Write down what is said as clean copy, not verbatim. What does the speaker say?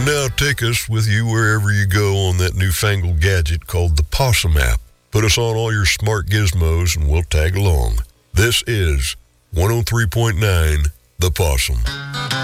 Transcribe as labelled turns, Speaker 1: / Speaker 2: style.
Speaker 1: And now take us with you wherever you go on that newfangled gadget called the Possum app. Put us on all your smart gizmos and we'll tag along. This is 103.9 The Possum.